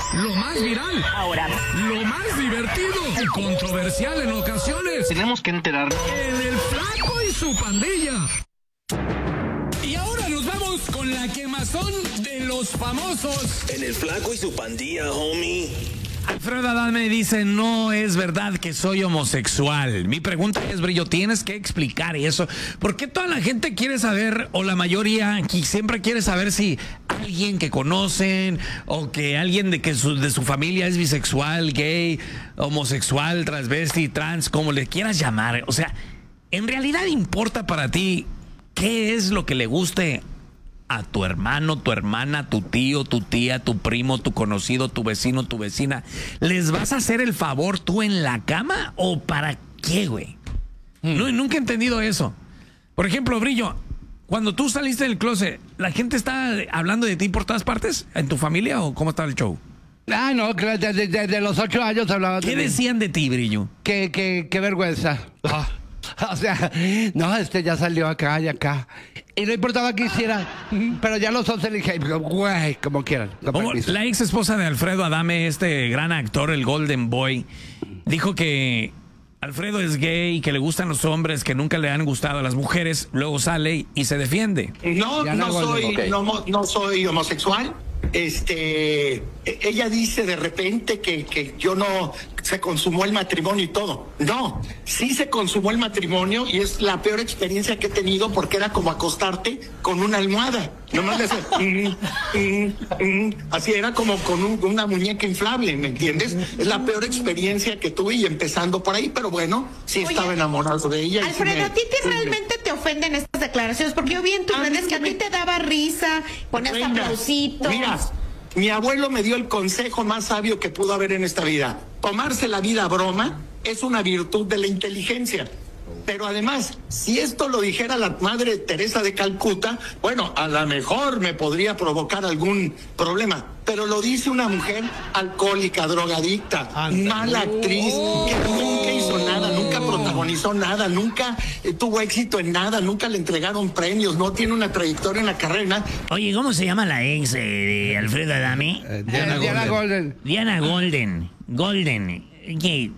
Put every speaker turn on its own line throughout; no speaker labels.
lo más viral,
ahora,
lo más divertido y controversial en ocasiones.
Tenemos que enterarnos.
En el Flaco y su pandilla. Y ahora nos vamos con la quemazón de los famosos.
En el Flaco y su pandilla, homie.
Alfredo Adame dice, no es verdad que soy homosexual. Mi pregunta es, Brillo, tienes que explicar eso. ¿Por qué toda la gente quiere saber, o la mayoría aquí siempre quiere saber si alguien que conocen o que alguien de su familia es bisexual, gay, homosexual, transvesti, trans, como le quieras llamar? O sea, ¿en realidad importa para ti qué es lo que le guste a tu hermano, tu hermana, tu tío, tu tía, tu primo, tu conocido, tu vecino, tu vecina? ¿Les vas a hacer el favor tú en la cama o para qué, güey? No, nunca he entendido eso. Por ejemplo, Brillo, cuando tú saliste del closet, ¿la gente está hablando de ti por todas partes? ¿En tu familia o cómo estaba el show?
Ah, no, desde los 8 años hablaban de
¿Qué
mí.
decían de ti, Brillo?
Qué vergüenza. O sea, no, ya salió acá y acá. Y no importaba que hiciera, pero ya los 11 le dije, güey, como quieran.
La ex esposa de Alfredo Adame, este gran actor, el Golden Boy, dijo que Alfredo es gay y que le gustan los hombres, que nunca le han gustado a las mujeres. Luego sale y se defiende.
No soy homosexual. Ella dice de repente que yo no se consumó el matrimonio y todo. No, sí se consumó el matrimonio y es la peor experiencia que he tenido porque era como acostarte con una almohada. Nomás le hace, así era como con una muñeca inflable, ¿me entiendes? Es la peor experiencia que tuve y empezando por ahí, pero bueno, sí estaba enamorado de ella.
Alfredo, ¿a ti realmente te ofenden estas declaraciones? Porque yo vi en tus redes que a ti te daba risa, ponías aplausitos.
Mira, mi abuelo me dio el consejo más sabio que pudo haber en esta vida. Tomarse la vida a broma es una virtud de la inteligencia. Pero además, si esto lo dijera la madre Teresa de Calcuta, bueno, a lo mejor me podría provocar algún problema. Pero lo dice una mujer alcohólica, drogadicta, mala actriz, que nunca hizo nada, nunca protagonizó nada, nunca tuvo éxito en nada, nunca le entregaron premios, no tiene una trayectoria en la carrera.
Oye, ¿cómo se llama la ex de Alfredo Adame?
Diana Golden.
Diana Golden. Okay.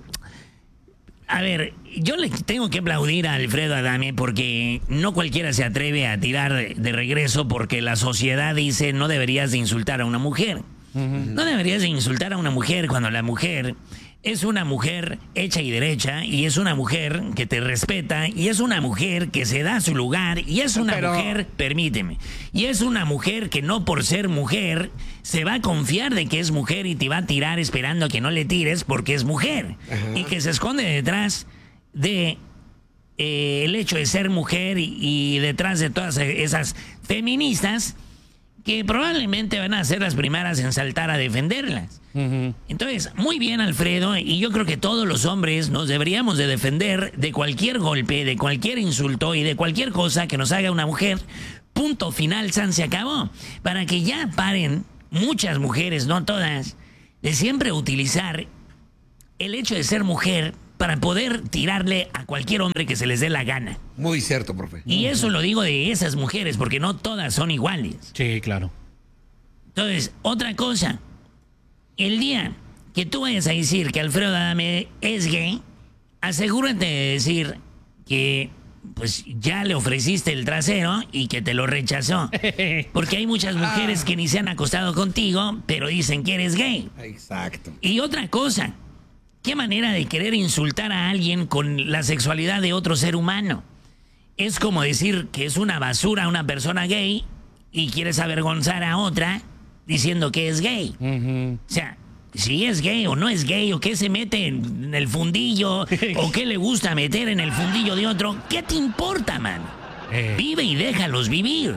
A ver, yo le tengo que aplaudir a Alfredo Adame porque no cualquiera se atreve a tirar de regreso porque la sociedad dice no deberías de insultar a una mujer. No deberías de insultar a una mujer cuando la mujer es una mujer hecha y derecha y es una mujer que te respeta y es una mujer que se da su lugar y es una mujer, permíteme, y es una mujer que no por ser mujer se va a confiar de que es mujer y te va a tirar esperando que no le tires porque es mujer. Y que se esconde detrás de el hecho de ser mujer y detrás de todas esas feministas que probablemente van a ser las primeras en saltar a defenderlas. Entonces, muy bien, Alfredo, y yo creo que todos los hombres nos deberíamos de defender de cualquier golpe, de cualquier insulto y de cualquier cosa que nos haga una mujer. Punto final, san, se acabó. Para que ya paren muchas mujeres, no todas, de siempre utilizar el hecho de ser mujer para poder tirarle a cualquier hombre que se les dé la gana.
Muy cierto, profe.
Y eso lo digo de esas mujeres, porque no todas son iguales.
Sí, claro.
Entonces, otra cosa. El día que tú vayas a decir que Alfredo Adame es gay, asegúrate de decir que pues ya le ofreciste el trasero y que te lo rechazó. Porque hay muchas mujeres que ni se han acostado contigo, pero dicen que eres gay.
Exacto.
Y otra cosa. ¿Qué manera de querer insultar a alguien con la sexualidad de otro ser humano? Es como decir que es una basura una persona gay y quieres avergonzar a otra diciendo que es gay. O sea, si es gay o no es gay, o qué se mete en el fundillo, o qué le gusta meter en el fundillo de otro, ¿qué te importa, man? Vive y déjalos vivir.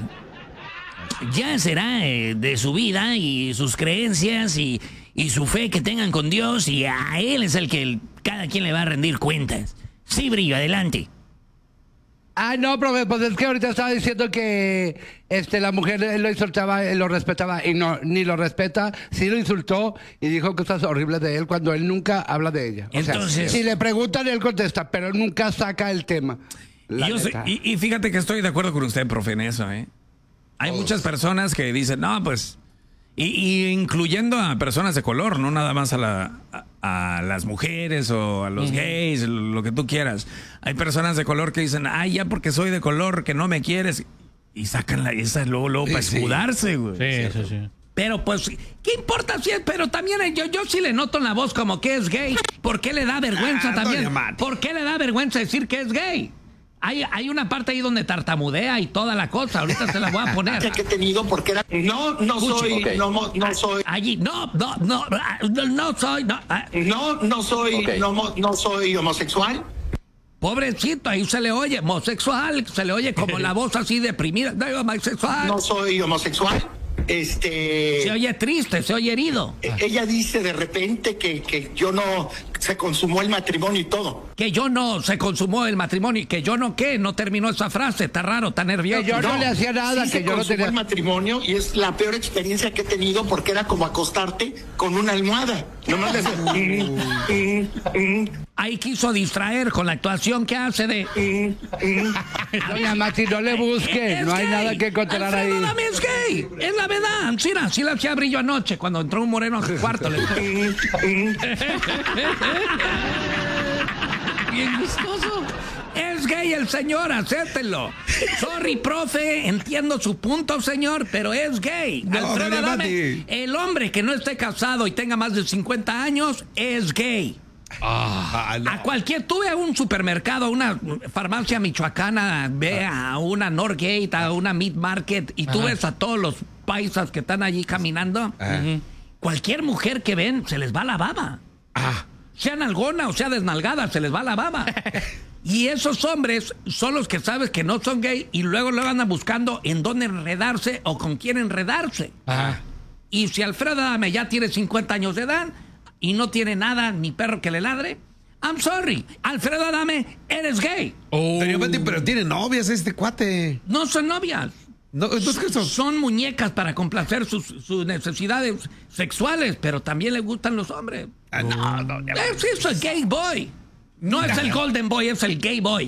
Ya será de su vida y sus creencias y su fe que tengan con Dios, y a él es el que cada quien le va a rendir cuentas. Sí, Brillo, adelante.
Ah, no, profe, pues es que ahorita estaba diciendo que la mujer él lo insultaba, él lo respetaba, y no, ni lo respeta, sí lo insultó y dijo cosas horribles de él cuando él nunca habla de ella. O
Entonces,
sea, si le preguntan, él contesta, pero nunca saca el tema.
Y fíjate que estoy de acuerdo con usted, profe, en eso, ¿eh? Hay muchas personas que dicen, no, pues, Y incluyendo a personas de color, no nada más a las mujeres o a los gays, lo que tú quieras. Hay personas de color que dicen, ay, ya porque soy de color, que no me quieres. Y sacan esa luego para escudarse, güey.
Sí.
Pero pues, ¿qué importa si es? Pero también yo sí le noto en la voz como que es gay. ¿Por qué le da vergüenza también? ¿Por qué le da vergüenza decir que es gay? Hay una parte ahí donde tartamudea y toda la cosa. Ahorita se la voy a poner.
Que he tenido porque era no soy
Allí, no
soy homosexual.
Pobrecito, ahí se le oye homosexual, se le oye como la voz así deprimida. No, homosexual.
No soy homosexual.
Se oye triste, se oye herido.
Ella dice de repente que yo no se consumó el matrimonio y todo.
Que yo no se consumó el matrimonio y que yo no no terminó esa frase, está raro, está nervioso.
Que yo no le hacía nada,
sí
que
se
yo no
consumó
tenía
el matrimonio y es la peor experiencia que he tenido porque era como acostarte con una almohada. Nomás le hacía,
Ahí quiso distraer con la actuación que hace de...
Doña Mati, no le busque, no hay nada que encontrar ahí.
Alfredo Adame es gay, es la verdad. Mira, sí la hacía brillo anoche cuando entró un moreno a su cuarto. Bien gustoso. Es gay el señor, acéptenlo. Sorry, profe, entiendo su punto, señor, pero es gay.
No,
Alfredo Adame,
Mati.
el hombre que no esté casado y tenga más de 50 años, es gay.
No.
A tuve a un supermercado, a una farmacia michoacana, ve a una Norgate, a una Meat Market, y tú ves a todos los paisas que están allí caminando. Cualquier mujer que ven, se les va la baba. Sea nalgona o sea desnalgada, se les va la baba. Y esos hombres son los que sabes que no son gay y luego andan buscando en dónde enredarse o con quién enredarse. Y si Alfredo Adame ya tiene 50 años de edad y no tiene nada, ni perro que le ladre, I'm sorry, Alfredo Adame, eres gay.
Doña Mati, pero tiene novias este cuate.
No son novias.
No, entonces, ¿qué son?
Son muñecas para complacer sus necesidades sexuales, pero también le gustan los hombres.
No.
Es el gay boy. No es el golden boy, es el gay boy.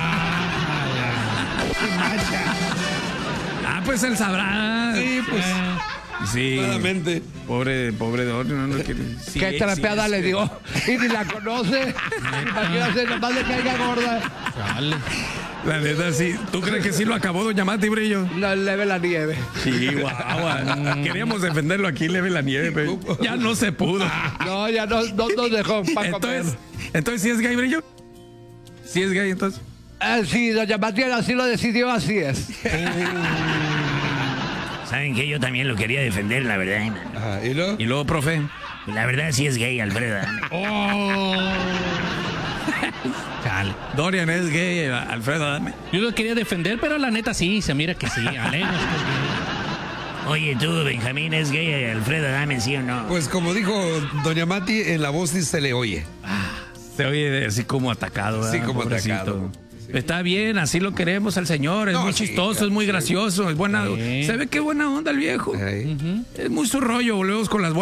Pues él sabrá.
Sí, pues.
Sí.
Claramente.
Pobre Dory, no quiere. Sí,
Qué trapeada le dio. Y ni la conoce. Imagínate, nomás le caiga gorda.
La neta, sí. ¿Tú crees que sí lo acabó, doña Mati Brillo?
No leve la nieve.
Sí, guau. Queríamos defenderlo aquí, leve la nieve, pero ya no se pudo.
No, ya no nos dejó para comer.
Entonces, ¿sí es gay, Brillo? ¿Sí es gay, entonces?
Sí, doña Mati así lo decidió, así es.
¿Saben qué? Yo también lo quería defender, la verdad.
¿Y luego?
Y luego, profe.
La verdad sí es gay, Alfredo.
Dorian es gay, Alfredo Adame.
Yo lo quería defender, pero la neta sí, se mira que sí.
Oye, tú, Benjamín, ¿es gay Alfredo Adame, sí o no?
Pues como dijo doña Mati, en la voz sí se le oye.
Se oye así como atacado.
Sí, como
pobrecito.
atacado. Sí.
Está bien, así lo queremos al señor. Es muy chistoso, es muy gracioso, es buena. Se ve que buena onda el viejo. Es muy su rollo, volvemos con las bolas.